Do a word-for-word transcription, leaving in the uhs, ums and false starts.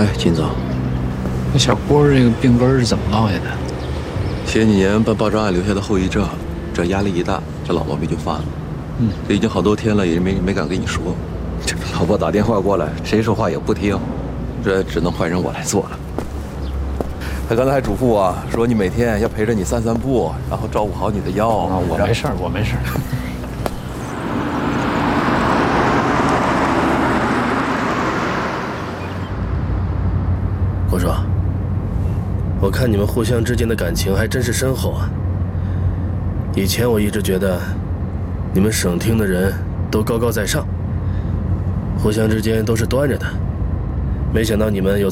哎，金总， 那小郭这个病根是怎么落下的？ 前几年办爆炸案留下的后遗症，这压力一大，这老毛病就犯了。嗯，这已经好多天了，也没没敢跟你说。这老婆打电话过来，谁说话也不听，这只能换成我来做了。他刚才还嘱咐我说，你每天要陪着你散散步，然后照顾好你的腰。 啊，我没事儿，我没事儿。 我说，我看你们互相之间的感情还真是深厚啊。以前我一直觉得，你们省厅的人都高高在上，互相之间都是端着的，没想到你们有